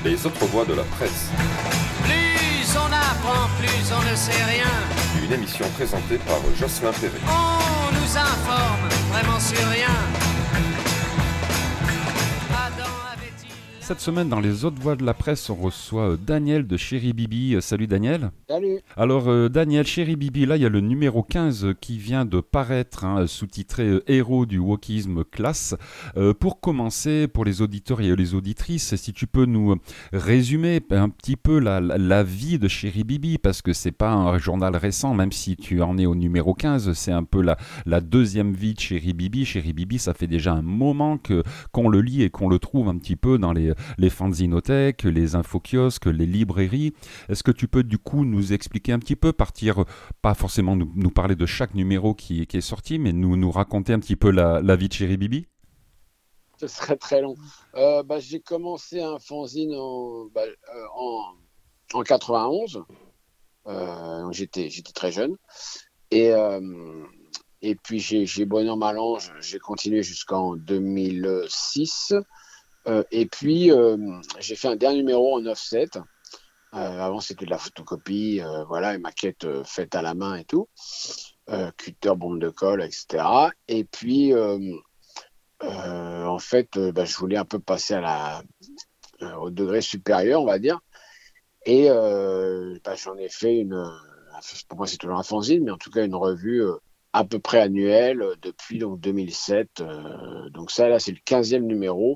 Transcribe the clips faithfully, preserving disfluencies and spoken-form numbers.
Les autres voix de la presse. Plus on apprend, plus on ne sait rien. Une émission présentée par Jocelyn Perret. On nous informe vraiment sur rien. Adam avait-il... Cette semaine, dans les autres voix de la presse, on reçoit Daniel de Chéri Bibi. Salut Daniel. Salut. Alors euh, Daniel, Chéri Bibi, là il y a le numéro quinze qui vient de paraître, hein, sous-titré euh, Héros du wokisme classe. Euh, pour commencer, pour les auditeurs et les auditrices, si tu peux nous résumer un petit peu la, la, la vie de Chéri Bibi, parce que c'est pas un journal récent, même si tu en es au numéro quinze, c'est un peu la, la deuxième vie de Chéri Bibi. Chéri Bibi, ça fait déjà un moment que, qu'on le lit et qu'on le trouve un petit peu dans les, les fanzinothèques, les infokiosques, les librairies. Est-ce que tu peux du coup nous expliquer un petit peu, partir, pas forcément nous, nous parler de chaque numéro qui, qui est sorti, mais nous, nous raconter un petit peu la, la vie de Chéri Bibi? Ce serait très long. Euh, bah, j'ai commencé un fanzine en, bah, euh, en, en quatre-vingt-onze. Euh, j'étais, j'étais très jeune. Et, euh, et puis, j'ai, j'ai bon an, mal an, j'ai continué jusqu'en deux mille six. Euh, et puis, euh, j'ai fait un dernier numéro en offset. Euh, avant, c'était de la photocopie, euh, voilà, une maquette euh, faite à la main et tout. Euh, cutter, bombe de colle, et cetera. Et puis, euh, euh, en fait, euh, bah, je voulais un peu passer à la, euh, au degré supérieur, on va dire. Et euh, bah, j'en ai fait une, pour moi, c'est toujours un fanzine, mais en tout cas, une revue euh, à peu près annuelle euh, depuis donc, deux mille sept. Euh, donc ça, là, c'est le quinzième numéro.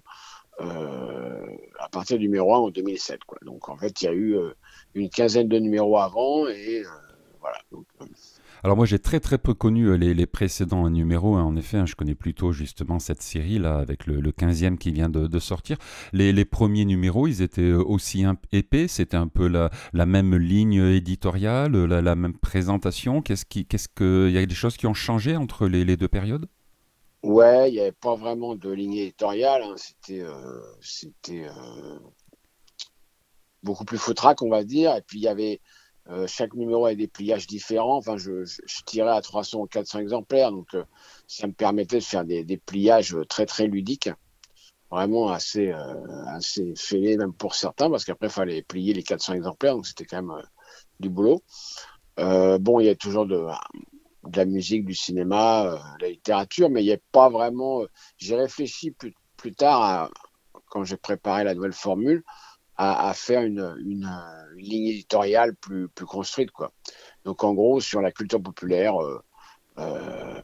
Euh, à partir du numéro un en deux mille sept, quoi. Donc en fait il y a eu euh, une quinzaine de numéros avant et euh, voilà. Donc, euh... Alors moi j'ai très très peu connu les, les précédents numéros, hein. En effet, hein, je connais plutôt justement cette série là avec le, le quinzième qui vient de, de sortir. Les, les premiers numéros, ils étaient aussi épais, c'était un peu la, la même ligne éditoriale, la, la même présentation. Qu'est-ce qui, qu'est-ce que, il y a des choses qui ont changé entre les, les deux périodes? Ouais, il n'y avait pas vraiment de ligne éditoriale, hein. C'était, euh, c'était euh, beaucoup plus foutraque, on va dire. Et puis, il y avait euh, chaque numéro avait des pliages différents. Enfin, je, je, je tirais à trois cents ou quatre cents exemplaires. Donc, euh, ça me permettait de faire des, des pliages très, très ludiques. Vraiment assez, euh, assez fêlés, même pour certains, parce qu'après, il fallait plier les quatre cents exemplaires. Donc, c'était quand même euh, du boulot. Euh, bon, il y a toujours de... de la musique, du cinéma, euh, la littérature, mais il n'y a pas vraiment... Euh, j'ai réfléchi plus, plus tard, à, quand j'ai préparé la nouvelle formule, à, à faire une, une, une ligne éditoriale plus, plus construite, quoi. Donc en gros, sur la culture populaire, euh, euh,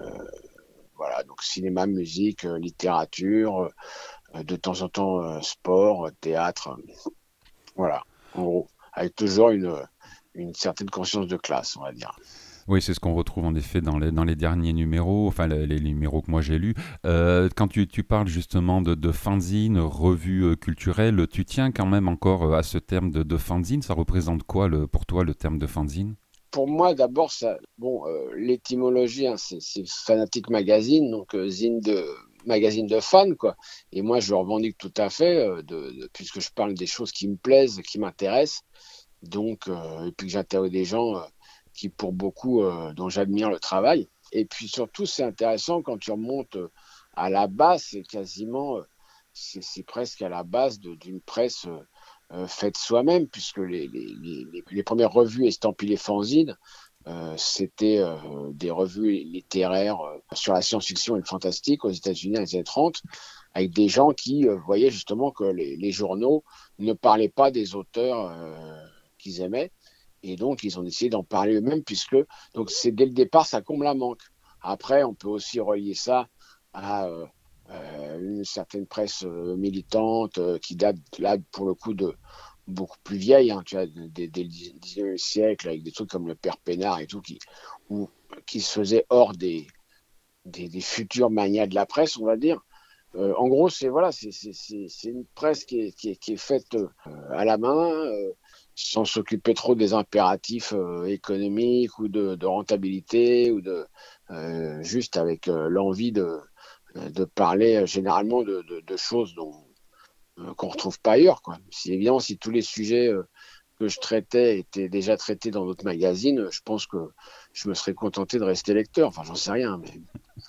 voilà, donc cinéma, musique, euh, littérature, euh, de temps en temps euh, sport, théâtre, euh, voilà, en gros, avec toujours une, une certaine conscience de classe, on va dire. Oui, c'est ce qu'on retrouve en effet dans les, dans les derniers numéros, enfin les, les numéros que moi j'ai lus. Euh, quand tu, tu parles justement de, de fanzine, revue euh, culturelle, tu tiens quand même encore euh, à ce terme de, de fanzine. Ça représente quoi le, pour toi le terme de fanzine? Pour moi, d'abord, ça, bon, euh, l'étymologie, hein, c'est, c'est Fanatic Magazine, donc euh, zine de magazine de fans, quoi. Et moi, je revendique tout à fait, euh, de, de, puisque je parle des choses qui me plaisent, qui m'intéressent, donc euh, et puis que j'interviewe des gens. Euh, qui pour beaucoup, euh, dont j'admire le travail. Et puis surtout, c'est intéressant quand tu remontes euh, à la base, c'est quasiment, euh, c'est, c'est presque à la base de, d'une presse euh, euh, faite soi-même, puisque les, les, les, les premières revues estampillées fanzines, euh, c'était euh, des revues littéraires euh, sur la science-fiction et le fantastique aux États-Unis dans les années trente, avec des gens qui euh, voyaient justement que les, les journaux ne parlaient pas des auteurs euh, qu'ils aimaient. Et donc, ils ont décidé d'en parler eux-mêmes, puisque donc c'est dès le départ, ça comble un manque. Après, on peut aussi relier ça à euh, euh, une certaine presse euh, militante euh, qui date, là, pour le coup, de beaucoup plus vieille, hein, tu vois, dès, dès le dix-neuvième siècle, avec des trucs comme le Père Pénard et tout, qui, où, qui se faisaient hors des, des, des futurs magnats de la presse, on va dire. Euh, en gros, c'est, voilà, c'est, c'est, c'est, c'est une presse qui est, qui est, qui est faite euh, à la main, euh, sans s'occuper trop des impératifs euh, économiques ou de, de rentabilité, ou de euh, juste avec euh, l'envie de, de parler euh, généralement de, de, de choses dont, euh, qu'on ne retrouve pas ailleurs, quoi. Si, évidemment, si tous les sujets euh, que je traitais étaient déjà traités dans d'autres magazines, je pense que je me serais contenté de rester lecteur. Enfin, j'en sais rien, mais...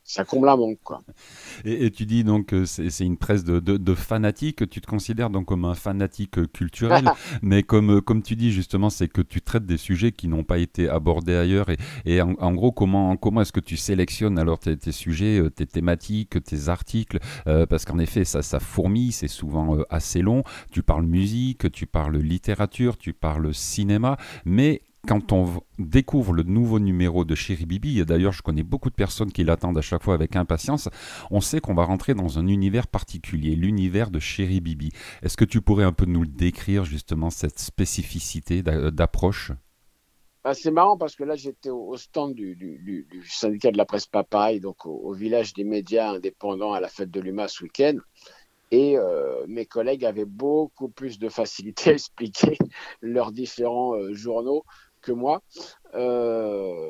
ça comble un manque, quoi. Et, et tu dis donc que c'est, c'est une presse de, de, de fanatiques, tu te considères donc comme un fanatique culturel, mais comme, comme tu dis justement, c'est que tu traites des sujets qui n'ont pas été abordés ailleurs. Et, et en, en gros, comment, comment est-ce que tu sélectionnes alors tes, tes sujets, tes thématiques, tes articles euh, parce qu'en effet, ça, ça fourmille, c'est souvent euh, assez long. Tu parles musique, tu parles littérature, tu parles cinéma, mais quand on v- découvre le nouveau numéro de Chéri Bibi, et d'ailleurs je connais beaucoup de personnes qui l'attendent à chaque fois avec impatience, on sait qu'on va rentrer dans un univers particulier, l'univers de Chéri Bibi. Est-ce que tu pourrais un peu nous le décrire justement, cette spécificité d'a- d'approche? Bah, c'est marrant parce que là, j'étais au, au stand du, du, du, du syndicat de la presse Papaye, donc au, au village des médias indépendants à la fête de l'U M A ce week-end. Et euh, mes collègues avaient beaucoup plus de facilité à expliquer leurs différents euh, journaux que moi. Euh,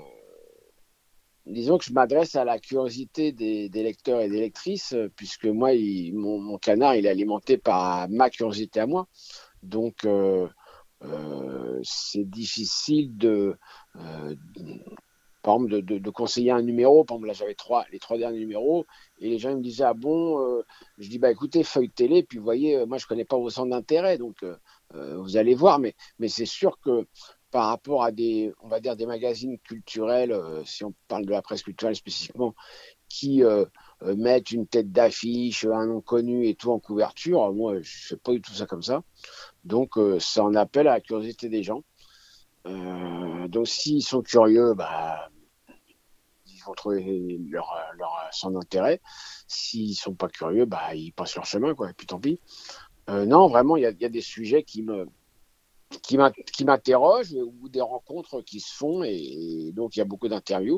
disons que je m'adresse à la curiosité des, des lecteurs et des lectrices, euh, puisque moi, il- mon, mon canard, il est alimenté par ma curiosité à moi. Donc, euh, euh, c'est difficile de, euh, par exemple, de, de, de conseiller un numéro. Par exemple, là, j'avais trois, les trois derniers numéros, et les gens ils me disaient, ah bon, euh, je dis, bah écoutez, feuilletez-les, puis vous voyez, euh, moi, je connais pas vos centres d'intérêt, donc euh, euh, vous allez voir, mais, mais c'est sûr que par rapport à des, on va dire, des magazines culturels, euh, si on parle de la presse culturelle spécifiquement, qui euh, euh, mettent une tête d'affiche, un nom connu et tout en couverture, moi, je fais pas du tout ça comme ça. Donc, euh, ça en appelle à la curiosité des gens. Euh, donc, s'ils sont curieux, bah, ils vont trouver leur, leur son intérêt. S'ils sont pas curieux, bah, ils passent leur chemin, quoi. Et puis tant pis. Euh, non, vraiment, il y a, y a des sujets qui me qui m'in- qui m'interrogent ou des rencontres qui se font et, et donc il y a beaucoup d'interviews.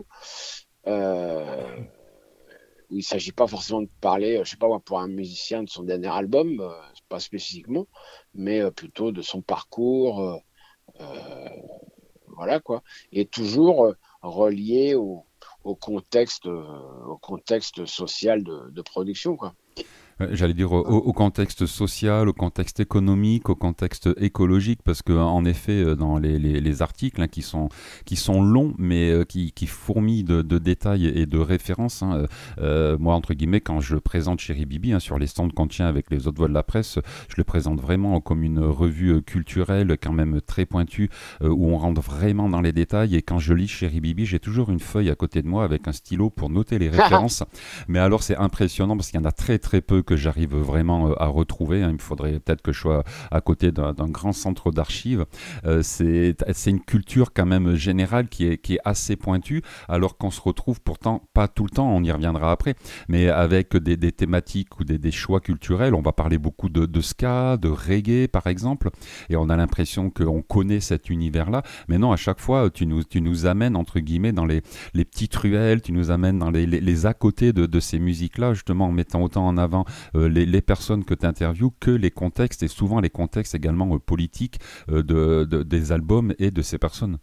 Euh, où il ne s'agit pas forcément de parler, je sais pas moi, pour un musicien de son dernier album, euh, pas spécifiquement, mais euh, plutôt de son parcours, euh, euh, voilà quoi, et toujours euh, relié au, au contexte, euh, au contexte social de, de production quoi. Euh, J'allais dire au, au contexte social, au contexte économique, au contexte écologique, parce que en effet, euh, dans les, les, les articles hein, qui sont qui sont longs, mais euh, qui, qui fourmillent de, de détails et de références. Hein, euh, euh, moi, entre guillemets, quand je présente Chéri Bibi hein, sur les stands qu'on tient avec les autres voix de la presse, je le présente vraiment comme une revue euh, culturelle, quand même très pointue, euh, où on rentre vraiment dans les détails. Et quand je lis Chéri Bibi, j'ai toujours une feuille à côté de moi avec un stylo pour noter les références. Mais alors, c'est impressionnant parce qu'il y en a très très peu que j'arrive vraiment euh, à retrouver. Hein. Il me faudrait peut-être que je sois à côté d'un, d'un grand centre d'archives. Euh, c'est, c'est une culture quand même générale qui est, qui est assez pointue, alors qu'on se retrouve pourtant pas tout le temps, on y reviendra après, mais avec des, des thématiques ou des, des choix culturels. On va parler beaucoup de, de ska, de reggae par exemple, et on a l'impression qu'on connaît cet univers-là. Mais non, à chaque fois, tu nous, tu nous amènes entre guillemets dans les, les petites ruelles, tu nous amènes dans les, les, les à côté de, de ces musiques-là, justement en mettant autant en avant euh, les, les personnes que tu interviews que les contextes, et souvent les contextes également euh, politiques euh, de, de, des albums et de ces personnes.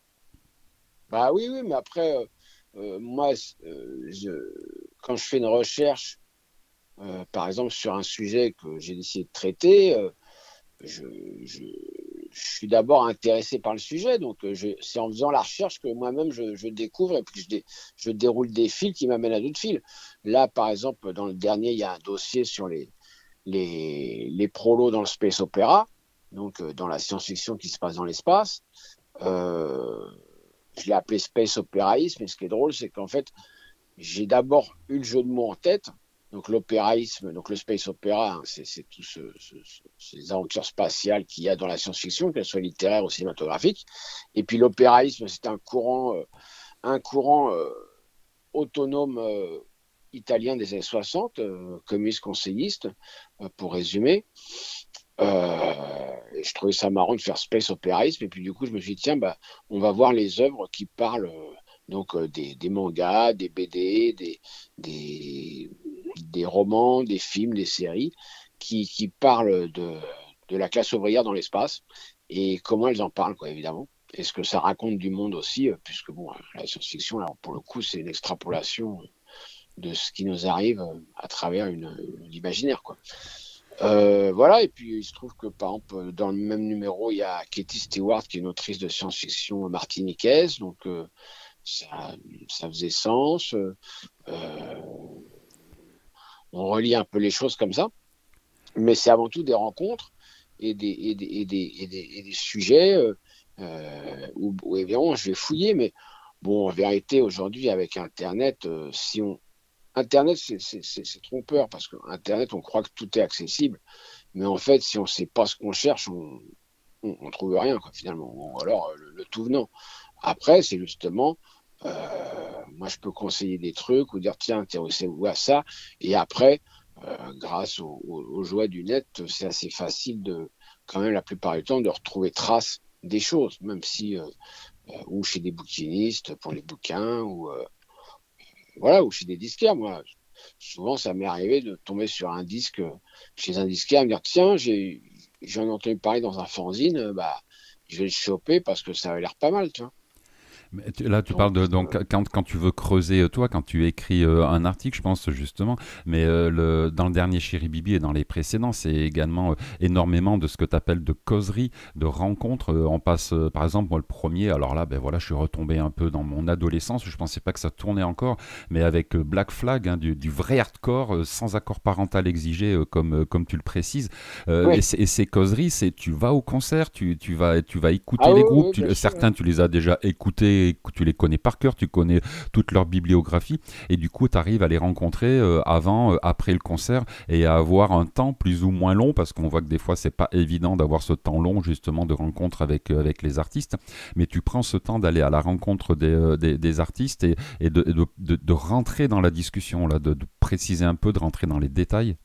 Bah oui oui, mais après euh, euh, moi euh, je, quand je fais une recherche euh, par exemple sur un sujet que j'ai décidé de traiter, euh, je, je, je suis d'abord intéressé par le sujet, donc euh, je, c'est en faisant la recherche que moi-même je, je découvre et puis je, dé, je déroule des fils qui m'amènent à d'autres fils. Là, par exemple, dans le dernier, il y a un dossier sur les, les, les prolos dans le space opéra, donc euh, dans la science-fiction qui se passe dans l'espace. Euh, je l'ai appelé space opéraïsme, et ce qui est drôle, c'est qu'en fait, j'ai d'abord eu le jeu de mots en tête. Donc l'opéraïsme, donc le space opéra, hein, c'est, c'est tout ce, ce, ce, ces aventures spatiales qu'il y a dans la science-fiction, qu'elles soient littéraires ou cinématographiques. Et puis l'opéraïsme, c'est un courant, euh, un courant euh, autonome euh, italien des années soixante, euh, communiste conseilliste, euh, pour résumer. Euh, et je trouvais ça marrant de faire space opéraïsme. Et puis du coup, je me suis dit, tiens, bah, on va voir les œuvres qui parlent euh, donc euh, des, des mangas, des B D, des, des, des romans, des films, des séries qui, qui parlent de, de la classe ouvrière dans l'espace et comment elles en parlent, quoi, évidemment. Et ce que ça raconte du monde aussi, euh, puisque bon, la science-fiction, alors pour le coup, c'est une extrapolation de ce qui nous arrive euh, à travers une, une l'imaginaire, quoi. Euh, voilà, et puis il se trouve que par exemple, dans le même numéro, il y a Katie Stewart, qui est une autrice de science-fiction martiniquaise, donc euh, ça, ça faisait sens. Euh, on relie un peu les choses comme ça, mais c'est avant tout des rencontres et des, et des, et des, et des, et des sujets euh, euh, où, où évidemment je vais fouiller, mais bon, en vérité, aujourd'hui, avec Internet, euh, si on Internet, c'est, c'est, c'est, c'est trompeur parce qu'Internet, on croit que tout est accessible, mais en fait, si on ne sait pas ce qu'on cherche, on on, on trouve rien, quoi, finalement. Ou alors le, le tout venant. Après, c'est justement, euh, moi, je peux conseiller des trucs ou dire tiens, intéressez-vous à ça, et après, euh, grâce aux au, au joies du net, c'est assez facile de, quand même, la plupart du temps, de retrouver trace des choses, même si euh, euh, ou chez des bouquinistes pour les bouquins ou euh, voilà, ou chez des disquaires. Moi, souvent, ça m'est arrivé de tomber sur un disque chez un disquaire et me dire tiens, j'ai, j'en ai entendu parler dans un fanzine, bah, je vais le choper parce que ça a l'air pas mal, tu vois. Mais tu- là, tu Donc, parles de donc euh, quand, quand tu veux creuser euh, toi, quand tu écris euh, un article, je pense justement, mais euh, le, dans le dernier Chéri Bibi et dans les précédents, c'est également euh, énormément de ce que tu appelles de causeries, de rencontres. Euh, on passe, euh, par exemple, moi le premier, alors là, ben voilà, je suis retombé un peu dans mon adolescence. Je pensais pas que ça tournait encore, mais avec euh, Black Flag, hein, du, du vrai hardcore, euh, sans accord parental exigé, euh, comme euh, comme tu le précises. Euh, et, oui. c'est- et ces causeries, c'est tu vas au concert, tu, tu vas tu vas écouter Ah les oui, groupes, oui, tu- bien sûr. certains tu les as déjà écoutés, tu les connais par cœur, tu connais toute leur bibliographie, et du coup tu arrives à les rencontrer euh, avant, euh, après le concert, et à avoir un temps plus ou moins long, parce qu'on voit que des fois c'est pas évident d'avoir ce temps long justement de rencontre avec, euh, avec les artistes, mais tu prends ce temps d'aller à la rencontre des, euh, des, des artistes et, et de, de, de, de rentrer dans la discussion, là, de, de préciser un peu, de rentrer dans les détails.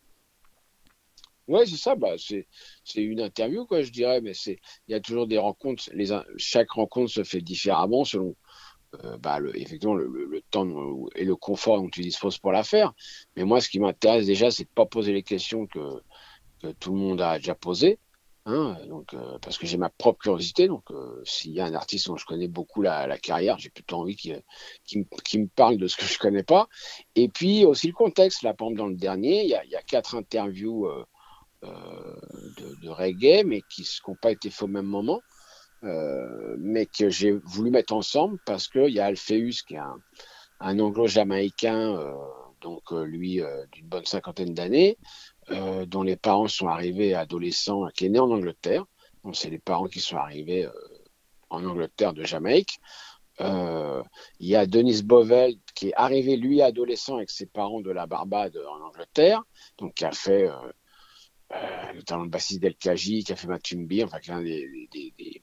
Ouais, c'est ça. Bah, c'est c'est une interview, quoi, je dirais, mais c'est il y a toujours des rencontres. Les, in- chaque rencontre se fait différemment selon euh, bah, le, effectivement le, le, le temps et le confort dont tu disposes pour la faire. Mais moi, ce qui m'intéresse déjà, c'est de pas poser les questions que, que tout le monde a déjà posées. Hein, donc, euh, parce que j'ai ma propre curiosité. Donc, euh, s'il y a un artiste dont je connais beaucoup la, la carrière, j'ai plutôt envie qu'il qu'il me, qu'il me parle de ce que je connais pas. Et puis aussi le contexte. Là, par exemple, dans le dernier, il y a, il y a quatre interviews euh, euh, de, de reggae, mais qui n'ont pas été faits au même moment. Euh, mais que j'ai voulu mettre ensemble parce qu'il y a Alpheus qui est un, un anglo-jamaïcain, euh, donc euh, lui euh, d'une bonne cinquantaine d'années, euh, dont les parents sont arrivés adolescents, qui est né en Angleterre. Donc c'est les parents qui sont arrivés euh, en Angleterre de Jamaïque. Euh, il y a Denis Bovell qui est arrivé lui adolescent avec ses parents de la Barbade en Angleterre, donc qui a fait euh, euh, notamment le bassiste d'El Kaji, qui a fait Matumbi, enfin qui est un des, des, des,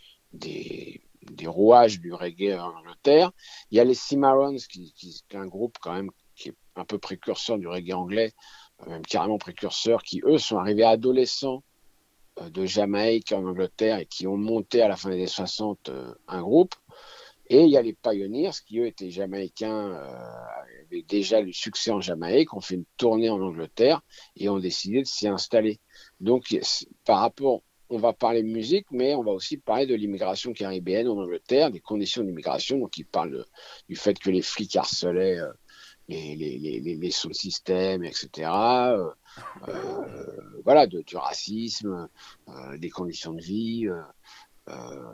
des, des rouages du reggae en Angleterre. Il y a les Cimarrons, qui, qui, qui est un groupe quand même qui est un peu précurseur du reggae anglais, même carrément précurseur, qui eux sont arrivés adolescents euh, de Jamaïque en Angleterre et qui ont monté à la fin des années soixante euh, un groupe. Et il y a les Pioneers, qui eux étaient jamaïcains, euh, avaient déjà du succès en Jamaïque, ont fait une tournée en Angleterre et ont décidé de s'y installer. Donc, par rapport, on va parler de musique, mais on va aussi parler de l'immigration caribéenne en Angleterre, des conditions d'immigration. Donc, ils parlent de, du fait que les flics harcelaient euh, les, les, les, les, les sous-systèmes, et cetera. Euh, euh, voilà, de, du racisme, euh, des conditions de vie. Euh, euh,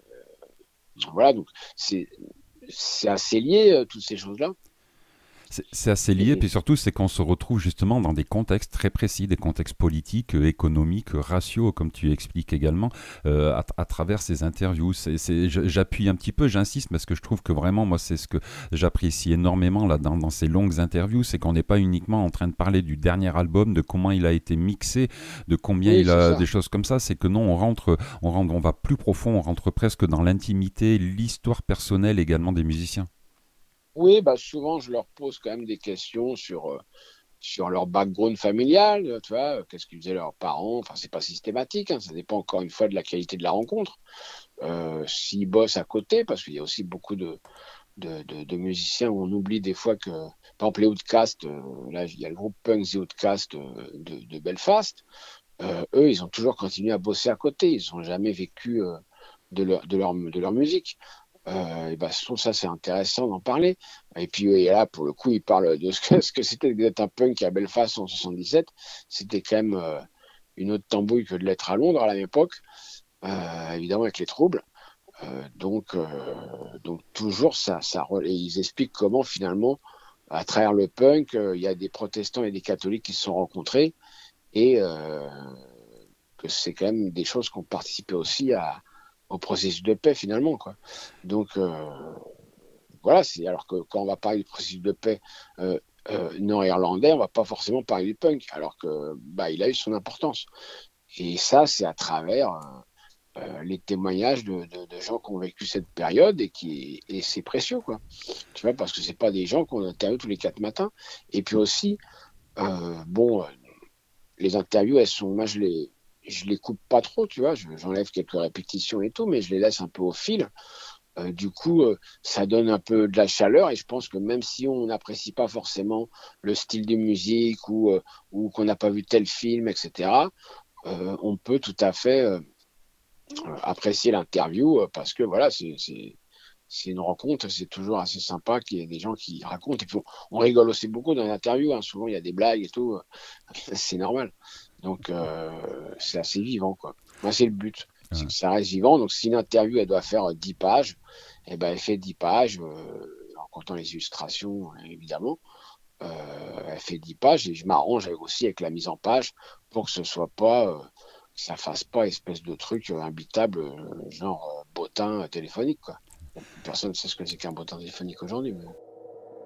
voilà, donc c'est c'est assez lié, euh, toutes ces choses-là. C'est c'est assez lié, Et, puis surtout, c'est qu'on se retrouve justement dans des contextes très précis, des contextes politiques, euh, économiques, euh, raciaux, comme tu expliques également, euh, à, à travers ces interviews. C'est, c'est, je- j'appuie un petit peu, j'insiste, parce que je trouve que vraiment, moi, c'est ce que j'apprécie énormément là, dans, dans ces longues interviews, c'est qu'on n'est pas uniquement en train de parler du dernier album, de comment il a été mixé, de combien oui, il c'est a, ça. des choses comme ça. C'est que non, on rentre, on rentre, on va plus profond, on rentre presque dans l'intimité, l'histoire personnelle également des musiciens. Oui, bah souvent je leur pose quand même des questions sur euh, sur leur background familial, euh, tu vois, euh, qu'est-ce qu'ils faisaient leurs parents. Enfin, c'est pas systématique, hein, ça dépend encore une fois de la qualité de la rencontre. Euh, s'ils bossent à côté, parce qu'il y a aussi beaucoup de de, de, de musiciens où on oublie des fois que, par exemple, les Outcasts, euh, là il y a le groupe punk The Outcasts euh, de, de Belfast. Euh, eux, ils ont toujours continué à bosser à côté. Ils n'ont jamais vécu euh, de leur de leur de leur musique. Euh, et ben, je trouve ça c'est intéressant d'en parler. Et puis et là, pour le coup, il parle de ce que, ce que c'était d'être un punk à Belfast en soixante-dix-sept. C'était quand même euh, une autre tambouille que de l'être à Londres à la même époque, euh, évidemment avec les troubles. Euh, donc, euh, donc toujours, ça, ça, et ils expliquent comment finalement, à travers le punk, euh, il y a des protestants et des catholiques qui se sont rencontrés et euh, que c'est quand même des choses qui ont participé aussi à, au processus de paix finalement, quoi. Donc euh, voilà, c'est alors que quand on va parler du processus de paix euh, euh, nord-irlandais, on va pas forcément parler du punk, alors que bah il a eu son importance. Et ça, c'est à travers euh, euh, les témoignages de, de, de gens qui ont vécu cette période et qui et c'est précieux, quoi. Tu vois, parce que c'est pas des gens qu'on interviewe tous les quatre matins. Et puis aussi, euh, bon, euh, les interviews, elles sont, moi je les je les coupe pas trop, tu vois, je, j'enlève quelques répétitions et tout, mais je les laisse un peu au fil. Euh, du coup, euh, ça donne un peu de la chaleur et je pense que même si on n'apprécie pas forcément le style de musique ou, euh, ou qu'on n'a pas vu tel film, et cetera, euh, on peut tout à fait euh, apprécier l'interview euh, parce que voilà, c'est, c'est, c'est une rencontre, c'est toujours assez sympa qu'il y ait des gens qui racontent. Et puis on, on rigole aussi beaucoup dans l'interview, hein. Souvent il y a des blagues et tout, c'est normal. Donc euh, c'est assez vivant, quoi. Moi, c'est le but, c'est que ça reste vivant. Donc si une interview elle doit faire dix pages, eh ben elle fait dix pages, euh, en comptant les illustrations évidemment. Euh, elle fait dix pages et je m'arrange aussi avec la mise en page pour que ce soit pas, euh, que ça fasse pas espèce de truc euh, imbitable, euh, genre euh, bottin euh, téléphonique, quoi. Personne ne sait ce que c'est qu'un bottin téléphonique aujourd'hui. Mais...